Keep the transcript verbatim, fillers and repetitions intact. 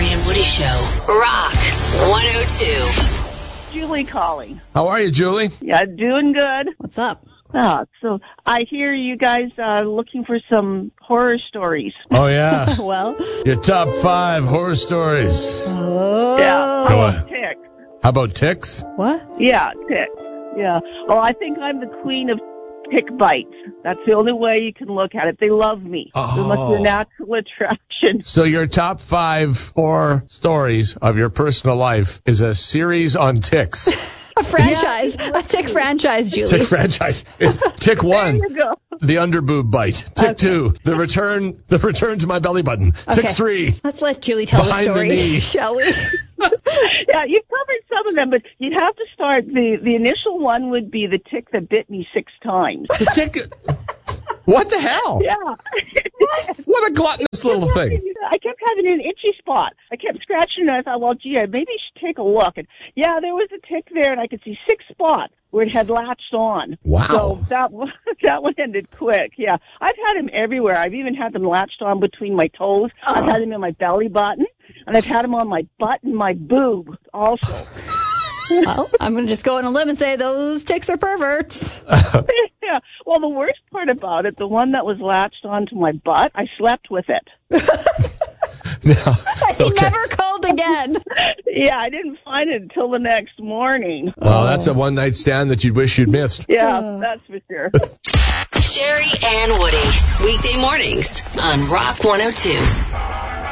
and Woody Show. Rock one oh two. Julie calling. How are you, Julie? Yeah, doing good. What's up? Ah, so I hear you guys are looking for some horror stories. Oh, yeah. Well, Your top five horror stories. oh. Yeah. Go on. Ticks. How about ticks? What? Yeah, ticks. Yeah. Well, I think I'm the queen of tick bites. That's the only way you can look at it. They love me. Oh. There must be a natural attraction. So your top five horror stories of your personal life is a series on ticks. A franchise. A tick franchise, Julie. Tick franchise. It's tick one, There you go. the underboob bite. Tick Okay. two, the return, the return to my belly button. Tick Okay. three, Let's let Julie tell Behind the the story, knee. shall we? Yeah, you've covered some of them, but you'd have to start, the, the initial one would be the tick that bit me six times. the tick. What the hell? Yeah. What a gluttonous little thing. I kept having an itchy spot. I kept scratching it, and I thought, well, gee, maybe I should take a look. And yeah, there was a tick there, and I could see six spots where it had latched on. Wow. So that one, that one ended quick. Yeah, I've had them everywhere. I've even had them latched on between my toes. I've had them in my belly button, and I've had them on my butt and my boob also. Well, I'm going to just go on a limb and say those ticks are perverts. Yeah. Well, the worst part about it, the one that was latched onto my butt, I slept with it. No. He Okay. never called again. Yeah, I didn't find it until the next morning. Well, that's a one night stand that you'd wish you'd missed. Yeah, that's for sure. Sherry and Woody. Weekday mornings on Rock one oh two.